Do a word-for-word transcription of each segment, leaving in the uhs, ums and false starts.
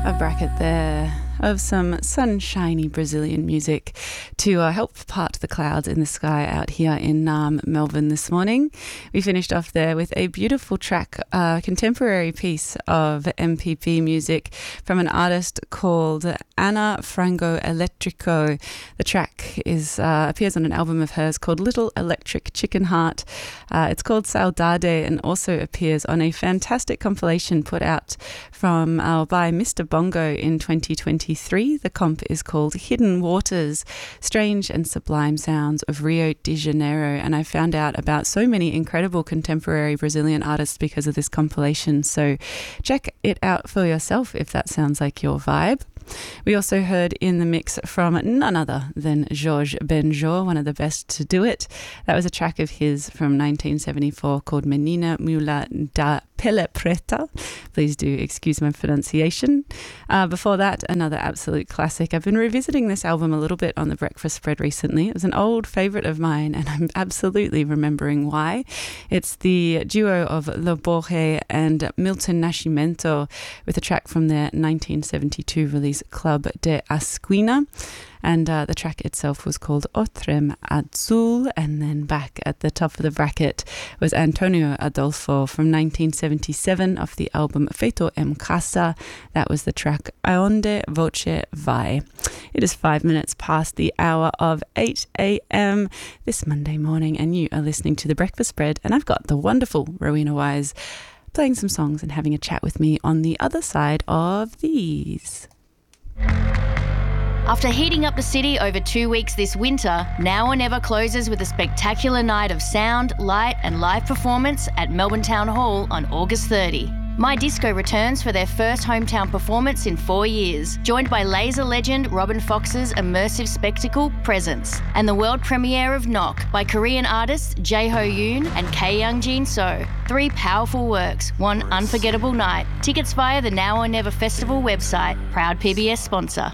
A bracket there of some sunshiny Brazilian music to uh, help part the clouds in the sky out here in um, Melbourne this morning. We finished off there with a beautiful track, a uh, contemporary piece of M P P music from an artist called Ana Frango Elétrico. The track is uh, appears on an album of hers called Little Electric Chicken Heart. Uh, it's called Saudade and also appears on a fantastic compilation put out from uh, by Mister Bongo in twenty twenty-three. The comp is called Hidden Waters, Strange and Sublime Sounds of Rio de Janeiro, and I found out about so many incredible contemporary Brazilian artists because of this compilation, so check it out for yourself if that sounds like your vibe. We also heard in the mix from none other than Jorge Benjor, one of the best to do it. That was a track of his from nineteen seventy-four called Menina Mula da Pele Preta. Please do excuse my pronunciation. Uh, before that, another absolute classic. I've been revisiting this album a little bit on the Breakfast Spread recently. It was an old favourite of mine and I'm absolutely remembering why. It's the duo of Lo Borge and Milton Nascimento with a track from their nineteen seventy-two release Club de Esquina. And uh, the track itself was called Otrem Azul, and then back at the top of the bracket was Antonio Adolfo from nineteen seventy-seven off the album Feito em Casa. That was the track Aonde Voce Vai. It is five minutes past the hour of eight a.m. this Monday morning, and you are listening to The Breakfast Spread, and I've got the wonderful Rowena Wise playing some songs and having a chat with me on the other side of these. After heating up the city over two weeks this winter, Now or Never closes with a spectacular night of sound, light and live performance at Melbourne Town Hall on August thirtieth. My Disco returns for their first hometown performance in four years, joined by laser legend Robin Fox's immersive spectacle Presence and the world premiere of Knock by Korean artists Jae-ho Yoon and K Young-jin So. Three powerful works, one unforgettable night. Tickets via the Now or Never Festival website, proud P B S sponsor.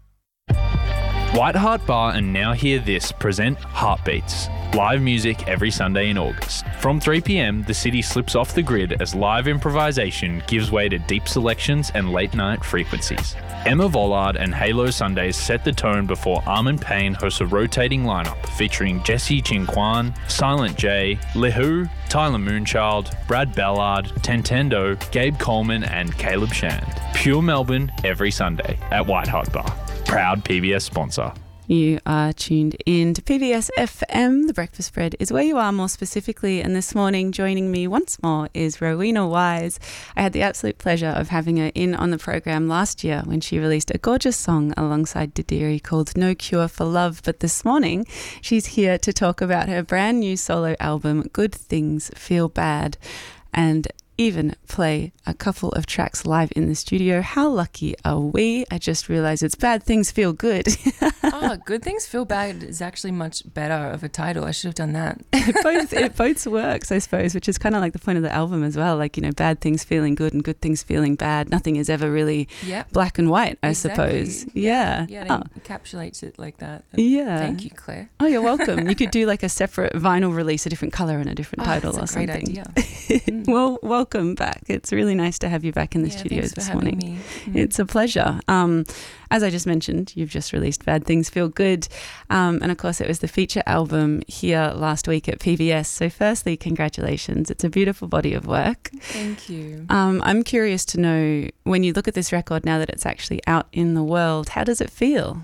White Heart Bar and Now Hear This present Heartbeats, live music every Sunday in August. From three p.m, the city slips off the grid as live improvisation gives way to deep selections and late-night frequencies. Emma Vollard and Halo Sundays set the tone before Armin Payne hosts a rotating lineup featuring Jesse Chinquan, Silent J, Lehu, Tyler Moonchild, Brad Ballard, Tentendo, Gabe Coleman and Caleb Shand. Pure Melbourne every Sunday at White Heart Bar. Proud P B S sponsor. You are tuned in to P B S F M. The Breakfast Spread is where you are more specifically, and this morning joining me once more is Rowena Wise. I had the absolute pleasure of having her in on the program last year when she released a gorgeous song alongside Didiri called No Cure for Love, but this morning she's here to talk about her brand new solo album Good Things Feel Bad, and even play a couple of tracks live in the studio. How lucky are we? I just realized it's Bad Things Feel Good. Oh, Good Things Feel Bad is actually much better of a title. I should have done that. it, both, it both works, I suppose, which is kind of like the point of the album as well. Like, you know, bad things feeling good and good things feeling bad. Nothing is ever really yep. black and white, I exactly. suppose. Yeah. Yeah, it oh. encapsulates it like that. Yeah. Thank you, Claire. Oh, you're welcome. You could do like a separate vinyl release, a different colour and a different oh, title that's or a great something. idea. mm. Well, welcome back. It's really nice to have you back in the yeah, studios thanks this for morning. having me. Mm. It's a pleasure. Um, as I just mentioned, you've just released Bad Things Feel Good. Um, and of course, it was the feature album here last week at P B S. So firstly, congratulations. It's a beautiful body of work. Thank you. Um, I'm curious to know, when you look at this record now that it's actually out in the world, how does it feel?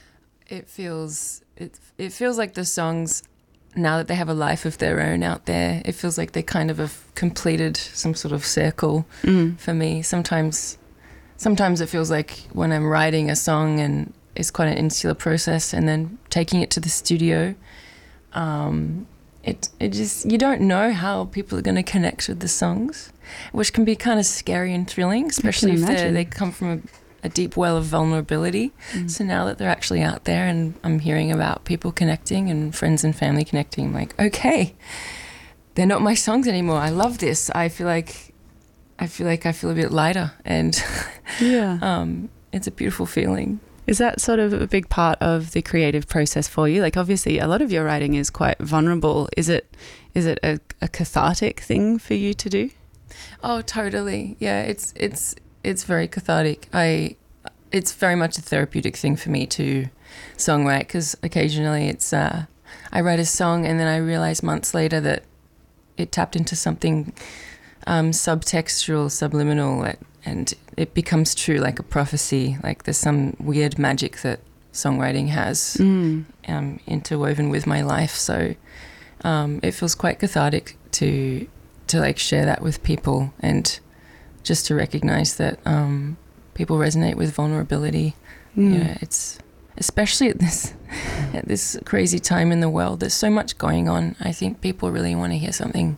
It feels it it feels like the songs, now that they have a life of their own out there, it feels like they kind of have completed some sort of circle Mm. for me. Sometimes sometimes it feels like when I'm writing a song and it's quite an insular process, and then taking it to the studio, um, it it just, you don't know how people are going to connect with the songs, which can be kind of scary and thrilling, especially if they they come from a a deep well of vulnerability. Mm. So now that they're actually out there and I'm hearing about people connecting and friends and family connecting, I'm like, okay, they're not my songs anymore. I love this. I feel like I feel like I feel a bit lighter, and yeah, um, it's a beautiful feeling. Is that sort of a big part of the creative process for you? Like, obviously a lot of your writing is quite vulnerable. Is it is it a, a cathartic thing for you to do? Oh, totally. Yeah, it's it's it's very cathartic. I, it's very much a therapeutic thing for me to songwrite, because occasionally it's, uh, I write a song and then I realize months later that it tapped into something um, subtextual, subliminal, and it becomes true, like a prophecy. Like there's some weird magic that songwriting has mm. um, interwoven with my life. So um, it feels quite cathartic to to like share that with people, and just to recognize that um, people resonate with vulnerability. Mm. You know, it's especially at this at this crazy time in the world. There's so much going on. I think people really want to hear something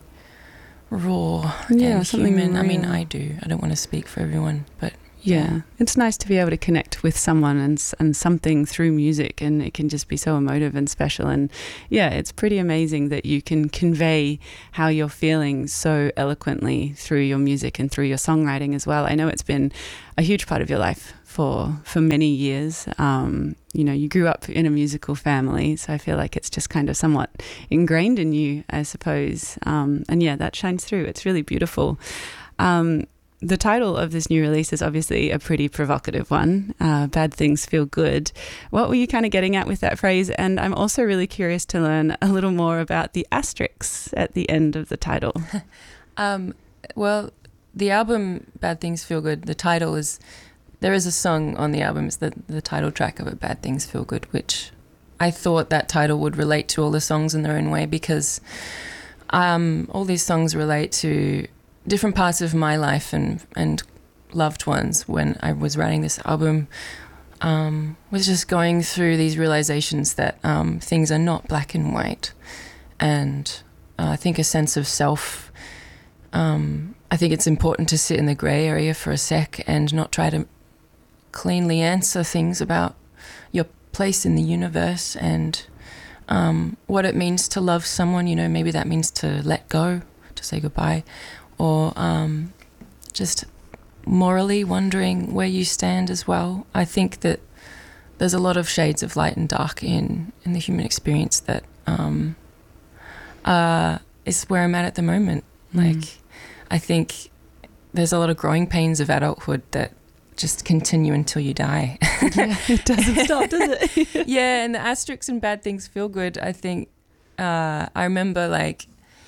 raw yeah, and something human. real. I mean, I do. I don't want to speak for everyone, but yeah, it's nice to be able to connect with someone and and something through music, and it can just be so emotive and special. And yeah, it's pretty amazing that you can convey how you're feeling so eloquently through your music and through your songwriting as well. I know it's been a huge part of your life for for many years. Um, you know, you grew up in a musical family, so I feel like it's just kind of somewhat ingrained in you, I suppose. Um, and yeah, that shines through. It's really beautiful. Um, The title of this new release is obviously a pretty provocative one, uh, Bad Things Feel Good. What were you kind of getting at with that phrase? And I'm also really curious to learn a little more about the asterisks at the end of the title. um, well, the album Bad Things Feel Good, the title is, there is a song on the album, it's the, the title track of it, Bad Things Feel Good, which I thought that title would relate to all the songs in their own way, because um, all these songs relate to different parts of my life and and loved ones. When I was writing this album, um, was just going through these realizations that um, things are not black and white, and uh, I think a sense of self. Um, I think it's important to sit in the grey area for a sec and not try to cleanly answer things about your place in the universe and um, what it means to love someone. You know, maybe that means to let go, to say goodbye. Or um, just morally wondering where you stand as well. I think that there's a lot of shades of light and dark in, in the human experience that um, uh, is where I'm at at the moment. Mm. Like, I think there's a lot of growing pains of adulthood that just continue until you die. Yeah, it doesn't stop, does it? Yeah, and the asterisks and Bad Things Feel Good, I think, uh, I remember like,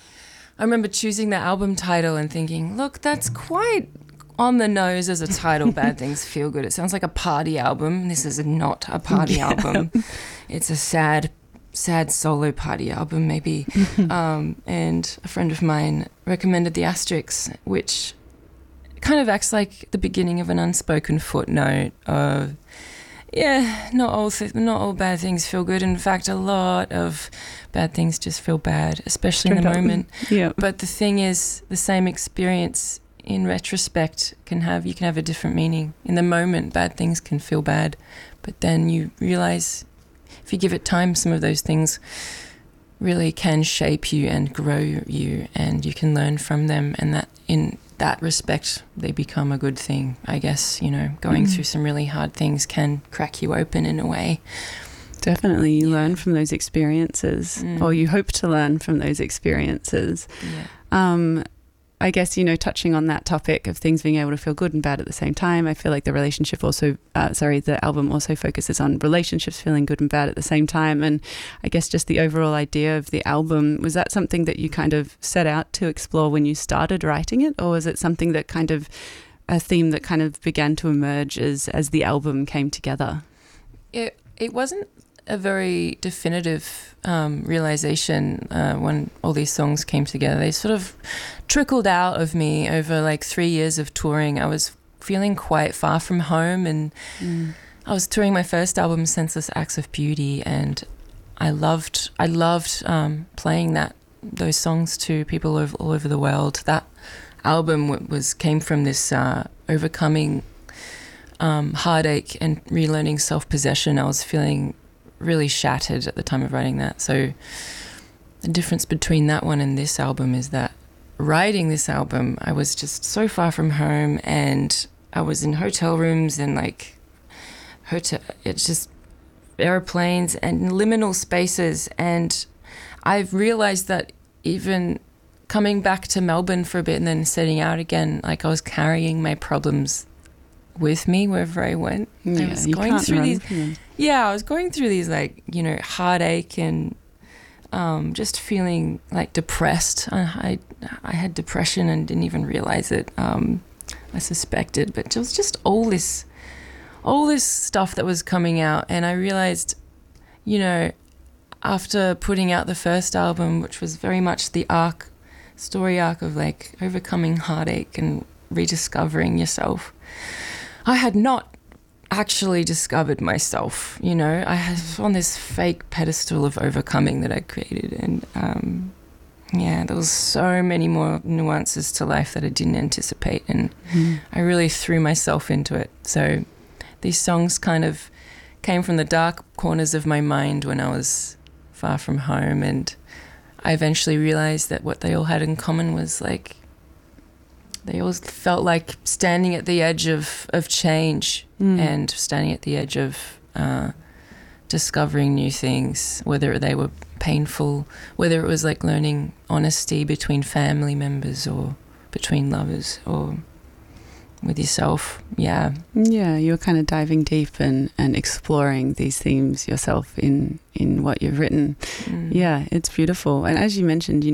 I remember choosing the album title and thinking, look, that's quite on the nose as a title, Bad Things Feel Good. It sounds like a party album. This is not a party yeah. album. It's a sad, sad solo party album, maybe. um, and a friend of mine recommended the asterisks, which kind of acts like the beginning of an unspoken footnote of, yeah, not all th- not all bad things feel good. In fact, a lot of bad things just feel bad, especially Straight in the up. moment. Yeah. But the thing is, the same experience in retrospect can have you can have a different meaning. In the moment, bad things can feel bad, but then you realize if you give it time, some of those things really can shape you and grow you, and you can learn from them, and that in that respect they become a good thing. I guess, you know, going mm. through some really hard things can crack you open in a way. Definitely, you yeah. learn from those experiences, mm. or you hope to learn from those experiences. Yeah. Um, I guess, you know, touching on that topic of things being able to feel good and bad at the same time, I feel like the relationship also, uh, sorry, the album also focuses on relationships feeling good and bad at the same time. And I guess just the overall idea of the album, was that something that you kind of set out to explore when you started writing it? Or was it something that kind of, a theme that kind of began to emerge as, as the album came together? It, it wasn't a very definitive um, realization uh, when all these songs came together. They sort of trickled out of me over like three years of touring. I was feeling quite far from home, and mm. I was touring my first album, Senseless Acts of Beauty, and I loved I loved um, playing that those songs to people all over, all over the world. That album was came from this uh, overcoming um, heartache and relearning self-possession. I was feeling really shattered at the time of writing that. So the difference between that one and this album is that writing this album, I was just so far from home, and I was in hotel rooms and like hotel, it's just airplanes and liminal spaces. And I've realized that even coming back to Melbourne for a bit and then setting out again, like I was carrying my problems with me wherever I went. Yeah, I was you going can't through run these. from them. Yeah, I was going through these like you know heartache and um, just feeling like depressed. I, I I had depression and didn't even realize it. Um, I suspected, but it was just all this, all this stuff that was coming out, and I realized, you know, after putting out the first album, which was very much the arc, story arc of like overcoming heartache and rediscovering yourself, I had not actually discovered myself. You know, I was on this fake pedestal of overcoming that I created, and um, yeah, there was so many more nuances to life that I didn't anticipate, and mm. I really threw myself into it. So these songs kind of came from the dark corners of my mind when I was far from home, and I eventually realized that what they all had in common was like they all felt like standing at the edge of, of change mm. and standing at the edge of uh, discovering new things, whether they were painful, whether it was like learning honesty between family members or between lovers or with yourself. Yeah. Yeah, you're kind of diving deep and, and exploring these themes yourself in, in what you've written. Mm. Yeah, it's beautiful. And as you mentioned, you